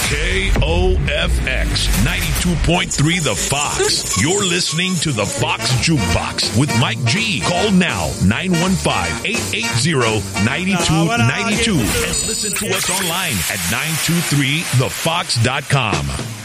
KOFX 92.3 The Fox. You're listening to The Fox Jukebox with Mike G. Call now 915-880-9292 and listen to us online at 923thefox.com.